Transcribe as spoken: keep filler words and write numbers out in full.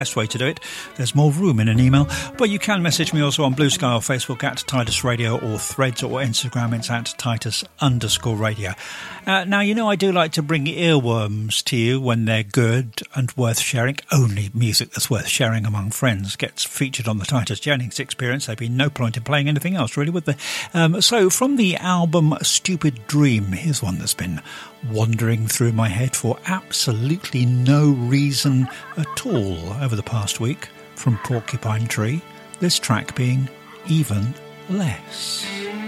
Best way to do it. There's more room in an email, but you can message me also on Blue Sky or Facebook at Titus Radio, or Threads or Instagram. It's at Titus underscore radio. Uh, now, you know, I do like to bring earworms to you when they're good and worth sharing. Only music that's worth sharing among friends gets featured on the Titus Jennings Experience. There'd be no point in playing anything else, really, would there? Um, so, from the album Stupid Dream, here's one that's been wandering through my head for absolutely no reason at all over the past week, from Porcupine Tree, this track being Even Less.